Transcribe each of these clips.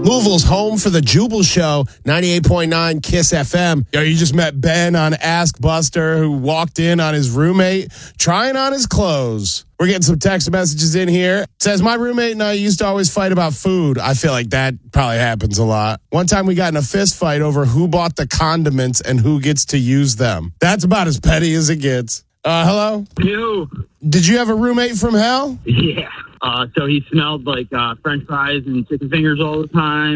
Louisville's home for the Jubal Show, 98.9 KISS FM. Yo, you just met Ben on Ask Buster, who walked in on his roommate trying on his clothes. We're getting some text messages in here. It says, my roommate and I used to always fight about food. I feel like that probably happens a lot. One time we got in a fist fight over who bought the condiments and who gets to use them. That's about as petty as it gets. Hello? Yo. Did you have a roommate from hell? Yeah. So he smelled like French fries and chicken fingers all the time.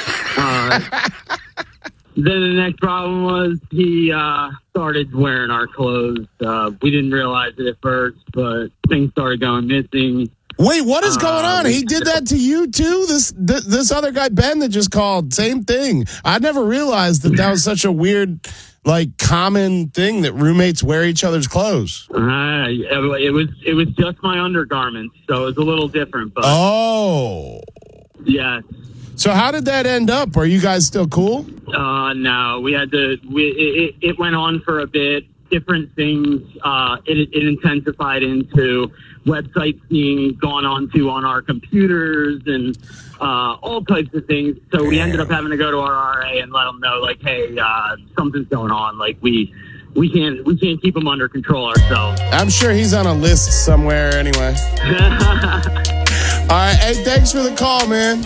Then the next problem was he started wearing our clothes. We didn't realize it at first, but things started going missing. Wait, what is going on? He did that to you too? This other guy, Ben, that just called, same thing. I never realized that was such a weird, common thing that roommates wear each other's clothes. It was just my undergarments, so it was a little different. But oh, yeah. So how did that end up? Are you guys still cool? No, we had to. It went on for a bit. Different things. It intensified into websites being gone onto on our computers and all types of things. So we ended up having to go to our RA and let them know, hey, something's going on. We can't keep them under control ourselves. I'm sure he's on a list somewhere anyway. All right. Hey, thanks for the call, man.